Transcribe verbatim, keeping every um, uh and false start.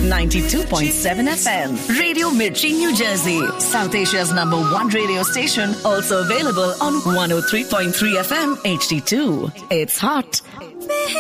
ninety-two point seven F M. Radio Mirchi, New Jersey. South Asia's number one radio station. Also available on one oh three point three F M H D two. It's hot